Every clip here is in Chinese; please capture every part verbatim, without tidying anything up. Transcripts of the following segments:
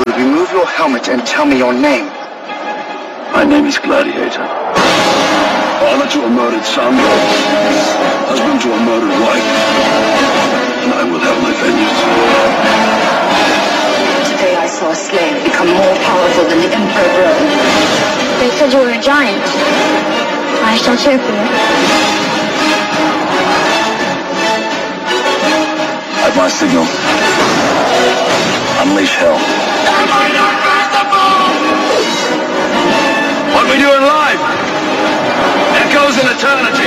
Remove your helmet and tell me your name. My name is Gladiator. Father to a murdered son, husband to a murdered wife, and I will have my vengeance. Today I saw a slave become more powerful than the Emperor of Rome. They said you were a giant. I shall cheer for you. At my signal, unleash hell. What we doing live? Echoes in eternity.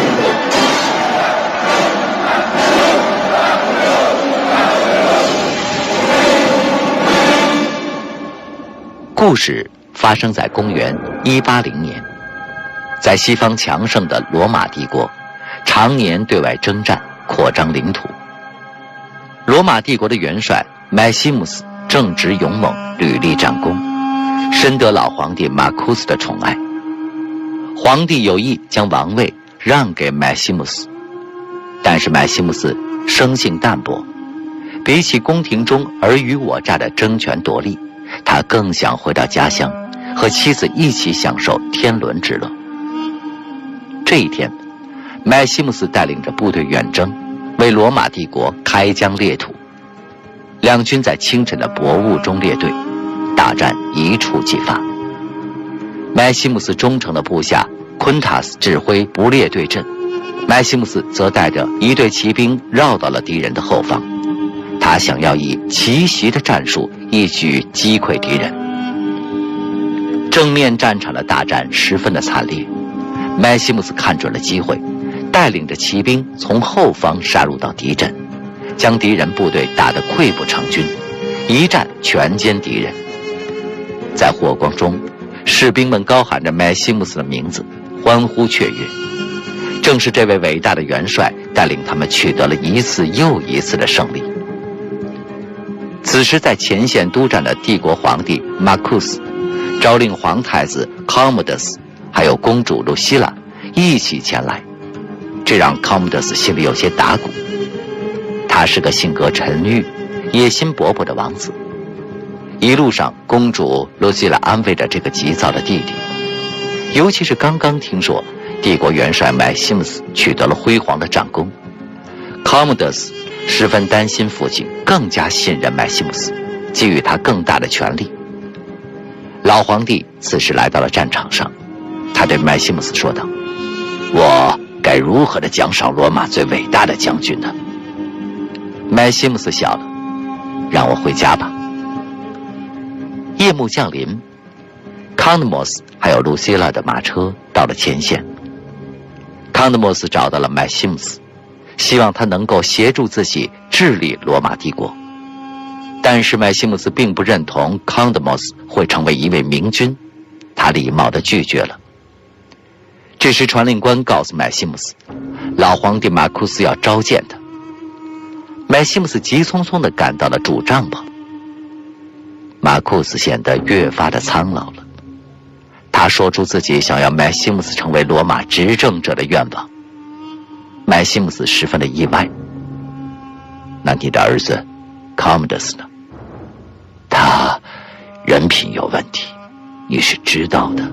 故事发生在公元一八零年，在西方强盛的罗马帝国，常年对外征战，扩张领土。罗马帝国的元帅麦西姆斯正直勇猛，屡立战功，深得老皇帝马库斯的宠爱。皇帝有意将王位让给麦西姆斯，但是麦西姆斯生性淡薄，比起宫廷中尔虞我诈的争权夺利，他更想回到家乡，和妻子一起享受天伦之乐。这一天，麦西姆斯带领着部队远征，为罗马帝国开疆裂土。两军在清晨的薄雾中列队，大战一触即发。麦西姆斯忠诚的部下昆塔斯指挥不列队阵，麦西姆斯则带着一队骑兵绕到了敌人的后方，他想要以奇袭的战术一举击溃敌人。正面战场的大战十分的惨烈，麦西姆斯看准了机会，带领着骑兵从后方杀入到敌阵，将敌人部队打得溃不成军，一战全歼敌人。在火光中，士兵们高喊着麦西姆斯的名字，欢呼雀跃。正是这位伟大的元帅带领他们取得了一次又一次的胜利。此时在前线督战的帝国皇帝马库斯诏令皇太子康姆德斯还有公主露西拉一起前来，这让康姆德斯心里有些打鼓。他是个性格沉郁、野心勃勃的王子。一路上，公主露西拉安慰着这个急躁的弟弟，尤其是刚刚听说帝国元帅麦西姆斯取得了辉煌的战功，康姆德斯十分担心父亲，更加信任麦西姆斯，给予他更大的权力。老皇帝此时来到了战场上，他对麦西姆斯说道：“我该如何的奖赏罗马最伟大的将军呢？”麦西姆斯笑了：“让我回家吧。”夜幕降临，康德莫斯还有露西拉的马车到了前线。康德莫斯找到了麦西姆斯，希望他能够协助自己治理罗马帝国。但是麦西姆斯并不认同康德莫斯会成为一位明君，他礼貌地拒绝了。这时传令官告诉麦西姆斯，老皇帝马库斯要召见他。麦西姆斯急匆匆地赶到了主帐篷。马库斯显得越发的苍老了，他说出自己想要麦西姆斯成为罗马执政者的愿望。麦西姆斯十分的意外。那你的儿子康姆德斯呢？他人品有问题，你是知道的。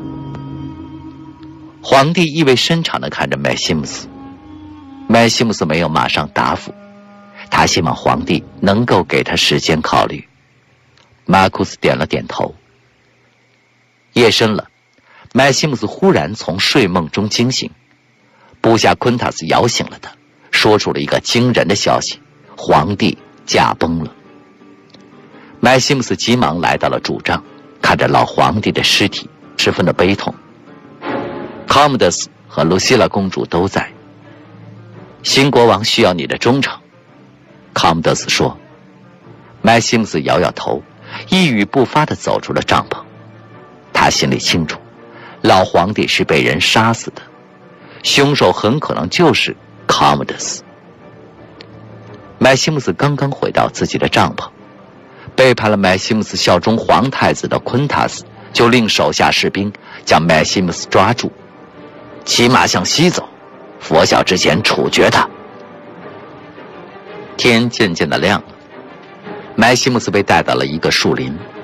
皇帝意味深长地看着麦西姆斯。麦西姆斯没有马上答复，他希望皇帝能够给他时间考虑。马库斯点了点头。夜深了，麦西姆斯忽然从睡梦中惊醒，部下昆塔斯摇醒了他，说出了一个惊人的消息：皇帝驾崩了。麦西姆斯急忙来到了主帐，看着老皇帝的尸体，十分的悲痛。康姆德斯和露西拉公主都在。新国王需要你的忠诚，康姆德斯说。麦西姆斯摇摇头，一语不发地走出了帐篷。他心里清楚，老皇帝是被人杀死的，凶手很可能就是康姆德斯。麦西姆斯刚刚回到自己的帐篷，背叛了麦西姆斯效忠皇太子的昆塔斯就令手下士兵将麦西姆斯抓住，骑马向西走，拂晓之前处决他。天渐渐的亮了，麦西姆斯被带到了一个树林，